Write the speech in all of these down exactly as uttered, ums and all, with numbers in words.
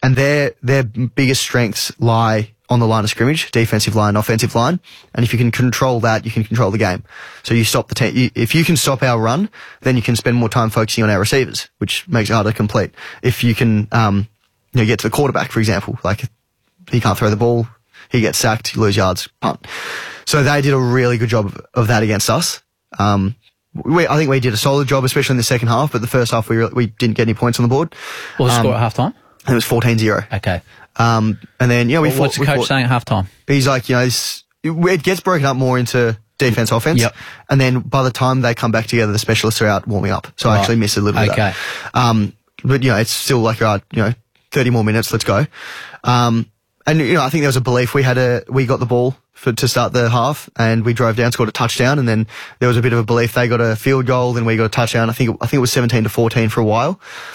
and their their biggest strengths lie on the line of scrimmage, defensive line, offensive line. And if you can control that, you can control the game. So you stop the team. You, if you can stop our run, then you can spend more time focusing on our receivers, which makes it harder to complete. If you can, um, you know, get to the quarterback, for example, like he can't throw the ball, he gets sacked, you lose yards, punt. So they did a really good job of, of that against us. Um, we, I think we did a solid job, especially in the second half, but the first half we re- we didn't get any points on the board. What was the um, score at half time? It was fourteen zero. Okay. Um, and then, you know, we well, fought. What's the we coach fought, saying at half time? He's like, you know, it's, it gets broken up more into defense, offense. Yep. And then by the time they come back together, the specialists are out warming up. So Right. I actually missed a little bit Okay. of that. Um, but, you know, it's still like, all right, you know, thirty more minutes, let's go. Um, and, you know, I think there was a belief we had a, we got the ball for, to start the half and we drove down, scored a touchdown. And then there was a bit of a belief they got a field goal, then we got a touchdown. I think, I think it was seventeen to fourteen for a while.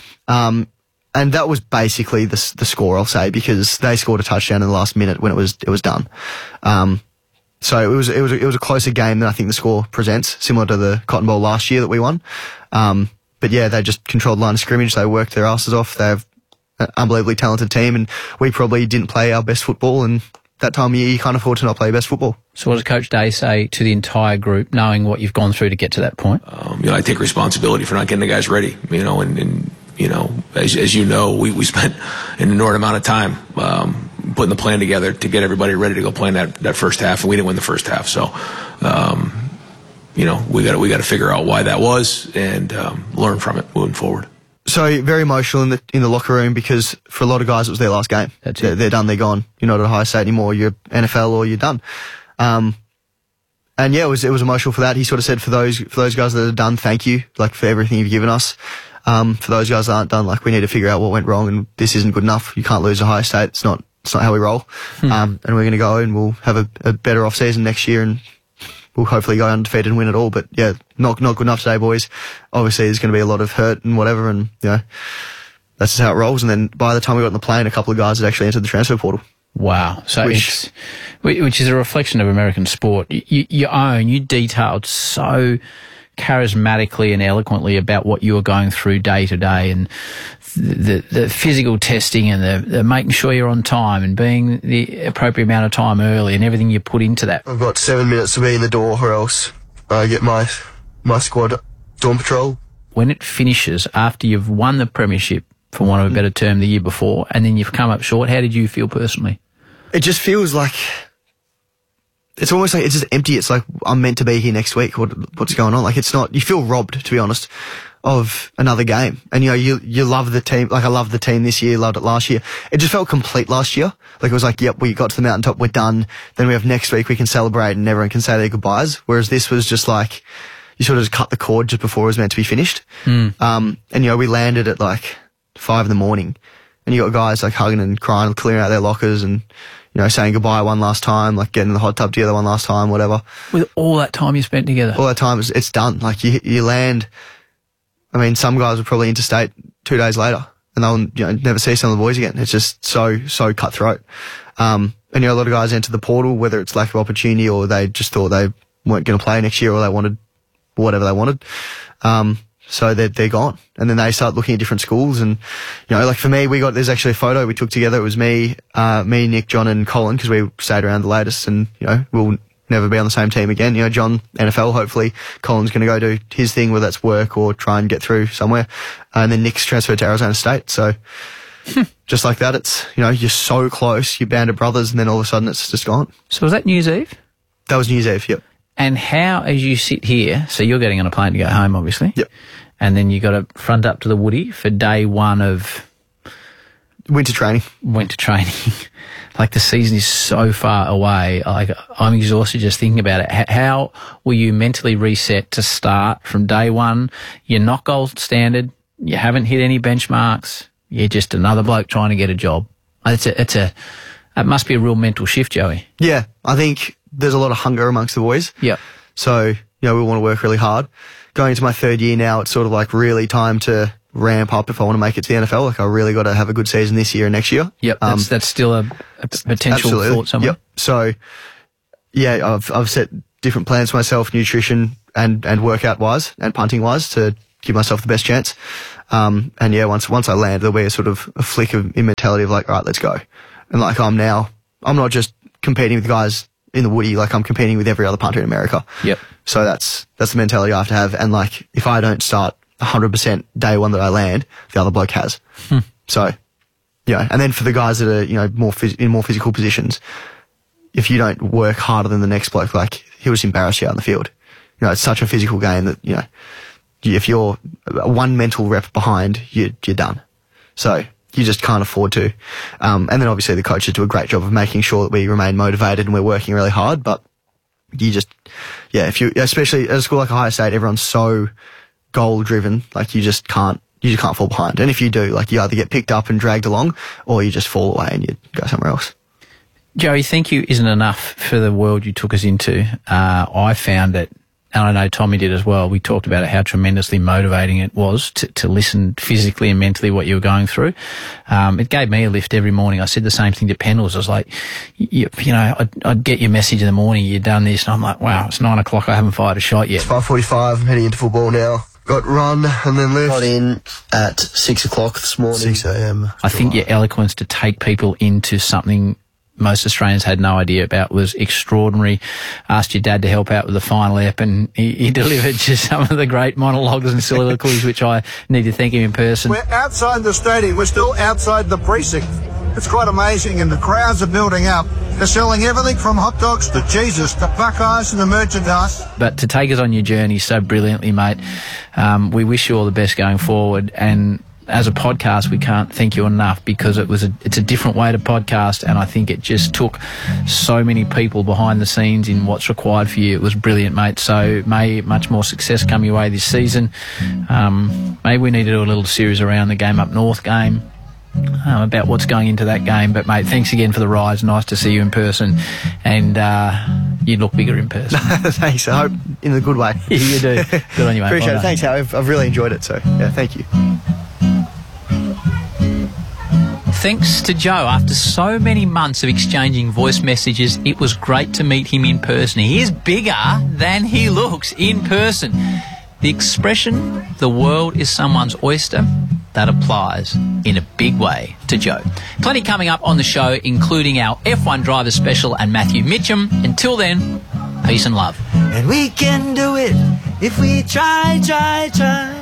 Um, And that was basically the the score, I'll say, because they scored a touchdown in the last minute when it was it was done. Um, so it was it was it was a closer game than I think the score presents, similar to the Cotton Bowl last year that we won. Um, but yeah, they just controlled the line of scrimmage. They worked their asses off. They have an unbelievably talented team, and we probably didn't play our best football. And that time of year, you can't afford to not play your best football. So what does Coach Day say to the entire group, knowing what you've gone through to get to that point? Um, you know, I take responsibility for not getting the guys ready. You know, and. and You know, as, as you know, we, we spent an inordinate amount of time um, putting the plan together to get everybody ready to go play in that, that first half, and we didn't win the first half. So, um, you know, we got we got to figure out why that was and um, learn from it moving forward. So very emotional in the in the locker room because for a lot of guys it was their last game. That's they're, it. they're done. They're gone. You're not at Ohio State anymore. You're N F L or you're done. Um, and yeah, it was it was emotional for that. He sort of said for those for those guys that are done, thank you, like for everything you've given us. Um, for those guys that aren't done, like we need to figure out what went wrong and this isn't good enough. You can't lose Ohio State. It's not, it's not how we roll. Hmm. Um, and we're going to go and we'll have a, a better off season next year and we'll hopefully go undefeated and win it all. But yeah, not, not good enough today, boys. Obviously there's going to be a lot of hurt and whatever. And, you know, that's just how it rolls. And then by the time we got on the plane, a couple of guys had actually entered the transfer portal. Wow. So Which, it's, which is a reflection of American sport. You, you own, you detailed so charismatically and eloquently about what you were going through day to day and the, the physical testing and the, the making sure you're on time and being the appropriate amount of time early and everything you put into that. I've got seven minutes to be in the door or else I get my, my squad dawn patrol. When it finishes after you've won the premiership, for want of a better term, the year before, and then you've come up short, how did you feel personally? It just feels like it's almost like it's just empty. It's like I'm meant to be here next week. What, what's going on? Like it's not. You feel robbed, to be honest, of another game. And you know, you you love the team. Like I love the team this year. Loved it last year. It just felt complete last year. Like it was like, yep, we got to the mountaintop. We're done. Then we have next week. We can celebrate and everyone can say their goodbyes. Whereas this was just like you sort of just cut the cord just before it was meant to be finished. Mm. Um, and you know, we landed at like five in the morning, and you got guys like hugging and crying, clearing out their lockers and. You know, saying goodbye one last time, like getting in the hot tub together one last time, whatever. With all that time you spent together. All that time, it's, it's done. Like you, you land. I mean, some guys were probably interstate two days later, and they'll you know never see some of the boys again. It's just so so cutthroat. Um, and you know, a lot of guys enter the portal, whether it's lack of opportunity or they just thought they weren't going to play next year or they wanted whatever they wanted. Um, So they're, they're gone. And then they start looking at different schools. And, you know, like for me, we got, there's actually a photo we took together. It was me, uh, me, Nick, John and Colin, because we stayed around the latest and, you know, we'll never be on the same team again. You know, John, N F L, hopefully. Colin's going to go do his thing, whether that's work or try and get through somewhere. And then Nick's transferred to Arizona State. So just like that, it's, you know, you're so close, you're band of brothers, and then all of a sudden it's just gone. So was that New Year's Eve? That was New Year's Eve, yep. And how, as you sit here, so you're getting on a plane to go home, obviously. Yep. And then you got to front up to the Woody for day one of winter training. Winter training. Like the season is so far away. Like I'm exhausted just thinking about it. H- how will you mentally reset to start from day one? You're not gold standard. You haven't hit any benchmarks. You're just another bloke trying to get a job. It's a, it's a, it must be a real mental shift, Joey. Yeah, I think there's a lot of hunger amongst the boys. Yep. So, you know, we want to work really hard. Going into my third year now, it's sort of like really time to ramp up if I want to make it to the N F L. Like I really got to have a good season this year and next year. Yep, um, that's, that's still a, a potential absolutely. thought somewhere. Yep. So, yeah, I've I've set different plans for myself, nutrition and and workout wise and punting wise, to give myself the best chance. Um, and yeah, once once I land, there'll be a sort of a flick of in mentality of like, all right, let's go. And like I'm now, I'm not just competing with guys in the Woody, like I'm competing with every other punter in America. Yep. So that's that's the mentality I have to have. And like if I don't start one hundred percent day one that I land, the other bloke has. Hmm. So yeah, and then for the guys that are you know more phys- in more physical positions, if you don't work harder than the next bloke, like he'll just embarrass you out in the field. You know, it's such a physical game that you know if you're one mental rep behind, you, you're done. So you just can't afford to. Um, and then obviously the coaches do a great job of making sure that we remain motivated and we're working really hard. But you just, yeah, if you, especially at a school like Ohio State, everyone's so goal driven, like you just can't, you just can't fall behind. And if you do, like you either get picked up and dragged along or you just fall away and you go somewhere else. Joey, thank you isn't enough for the world you took us into. Uh, I found it, and I know Tommy did as well. We talked about how tremendously motivating it was to, to listen physically and mentally what you were going through. Um, it gave me a lift every morning. I said the same thing to Pendles. I was like, you, you know, I'd, I'd get your message in the morning, you'd done this, and I'm like, wow, it's nine o'clock, I haven't fired a shot yet. It's five forty-five, I'm heading into football now. Got run and then left. Got in at six o'clock this morning. six a.m. I think your eloquence to take people into something most Australians had no idea about was extraordinary. Asked your dad to help out with the final ep, and he, he delivered just some of the great monologues and soliloquies, which I need to thank him in person. We're outside the stadium. We're still outside the precinct. It's quite amazing, and the crowds are building up. They're selling everything from hot dogs to Jesus to Buckeyes and the merchandise. But to take us on your journey so brilliantly, mate, um, we wish you all the best going forward. And as a podcast, we can't thank you enough because it was a, it's a different way to podcast, and I think it just took so many people behind the scenes in what's required for you. It was brilliant, mate. So may much more success come your way this season. Um, maybe we need to do a little series around the Game Up North game. Um, about what's going into that game. But, mate, thanks again for the rides. Nice to see you in person. And uh, you look bigger in person. Thanks. I hope in a good way. You do. Good on you, mate. Appreciate well it. Thanks, Harry. I've, I've really enjoyed it. So, yeah, thank you. Thanks to Joe. After so many months of exchanging voice messages, it was great to meet him in person. He is bigger than he looks in person. The expression, the world is someone's oyster, that applies in a big way to Joe. Plenty coming up on the show, including our F one driver special and Matthew Mitchum. Until then, peace and love. And we can do it if we try, try, try.